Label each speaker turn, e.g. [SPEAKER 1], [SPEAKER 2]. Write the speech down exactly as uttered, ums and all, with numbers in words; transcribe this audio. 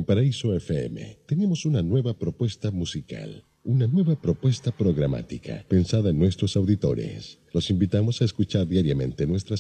[SPEAKER 1] Paraíso F M tenemos una nueva propuesta musical, una nueva propuesta programática pensada en nuestros auditores. Los invitamos a escuchar diariamente nuestras